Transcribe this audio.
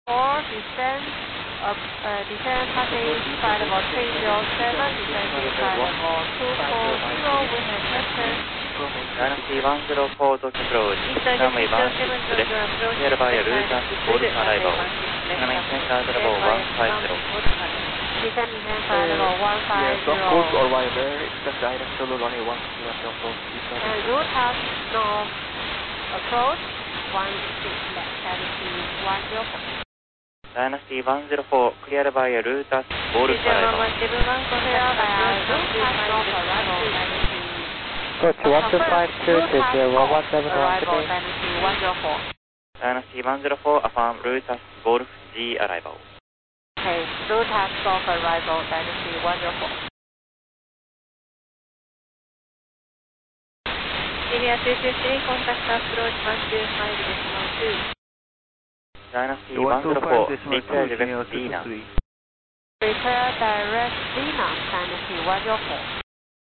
4, descend, descend passage flight level 307, descending flight level 240, we have Western. Dynasty 104 Tokyo approach, runway 16 left, clear by route and board arrival. Incoming center level 150. Descending flight level 150. Yes, of course, all right there, expect direct solo runway 16 approach. And route has north approach, 16 left, Dynasty 104. Dynasty 104, clear by route at board arrival. Approach 1252, take 117 arrival, Dynasty 104. Dynasty 104, affirm route at Golf G arrival. Okay, route has golf arrival, Dynasty 104. India 223, contact approach 125.2. Dynasty 104, declare direct Dina. Declare direct Dina, Dynasty 104.